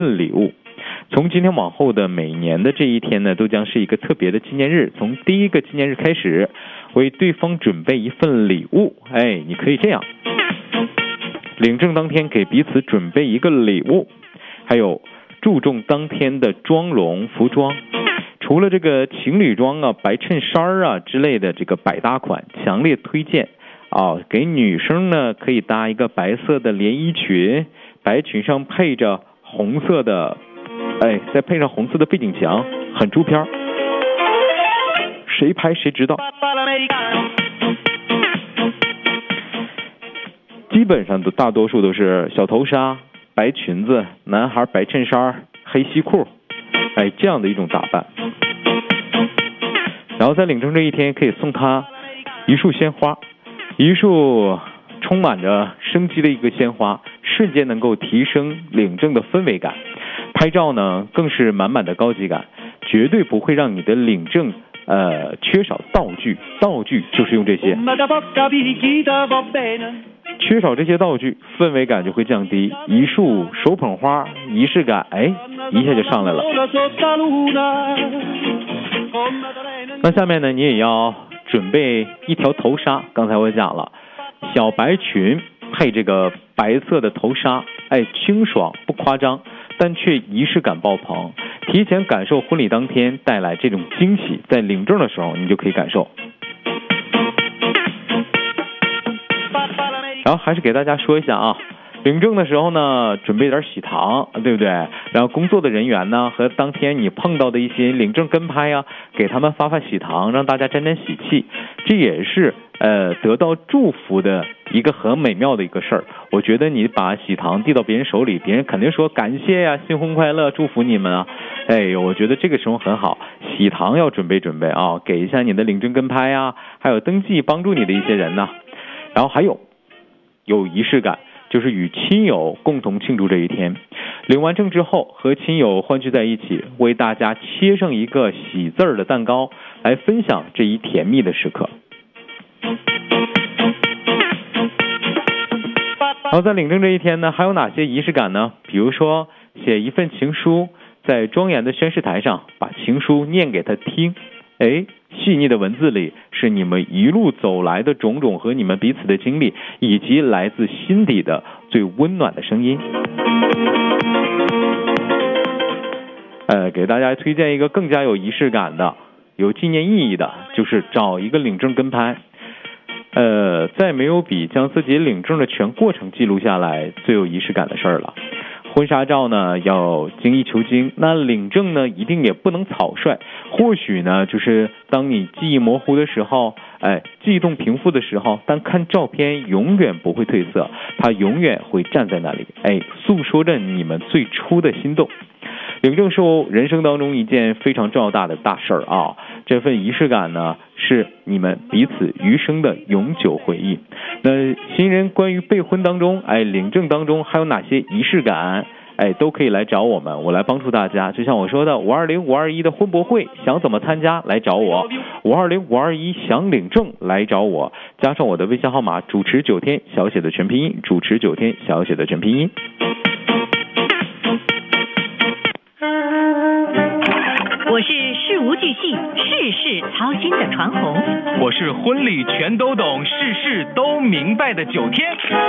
礼物。从今天往后的每年的这一天呢，都将是一个特别的纪念日。从第一个纪念日开始，为对方准备一份礼物。你可以这样，领证当天给彼此准备一个礼物。还有注重当天的妆容服装，除了这个情侣装啊、白衬衫啊之类的这个百搭款，强烈推荐给女生呢可以搭一个白色的连衣裙，白裙上配着红色的，再配上红色的背景墙，很出片，谁拍谁知道。基本上大多数都是小头纱、白裙子，男孩白衬衫、黑西裤，这样的一种打扮。然后在领证这一天，可以送他一束鲜花，一束充满着生机的一个鲜花，瞬间能够提升领证的氛围感。拍照呢，更是满满的高级感，绝对不会让你的领证缺少道具就是用这些。缺少这些道具，氛围感就会降低，一束手捧花，仪式感一下就上来了。那下面呢，你也要准备一条头纱。刚才我讲了，小白裙配这个白色的头纱，清爽不夸张，但却仪式感爆棚，提前感受婚礼当天带来这种惊喜，在领证的时候你就可以感受。然后还是给大家说一下领证的时候呢，准备点喜糖，对不对？然后工作的人员呢，和当天你碰到的一些领证跟拍给他们发喜糖，让大家沾沾喜气，这也是得到祝福的一个很美妙的一个事儿。我觉得你把喜糖递到别人手里，别人肯定说感谢呀，新婚快乐，祝福你们我觉得这个时候很好，喜糖要准备给一下你的领证跟拍还有登记帮助你的一些人呢。然后还有仪式感，就是与亲友共同庆祝这一天。领完证之后，和亲友欢聚在一起，为大家切上一个喜字儿的蛋糕，来分享这一甜蜜的时刻。然后在领证这一天呢，还有哪些仪式感呢？比如说写一份情书，在庄严的宣誓台上把情书念给他听。细腻的文字里是你们一路走来的种种和你们彼此的经历，以及来自心底的最温暖的声音。给大家推荐一个更加有仪式感的、有纪念意义的，就是找一个领证跟拍。再没有比将自己领证的全过程记录下来最有仪式感的事儿了。婚纱照呢要精益求精，那领证呢一定也不能草率。或许呢就是当你记忆模糊的时候，悸动平复的时候，但看照片永远不会褪色，它永远会站在那里，诉说着你们最初的心动。领证是人生当中一件非常重要大事儿这份仪式感呢是你们彼此余生的永久回忆。那新人关于备婚当中领证当中还有哪些仪式感都可以来找我们，我来帮助大家。就像我说的520-521的婚博会，想怎么参加来找我，520-521想领证来找我，加上我的微信号码主持9天小写的全拼音，主持9天小写的全拼音。 我是事无巨细、事事操心的传红， 我是婚礼全都懂、事事都明白的9天。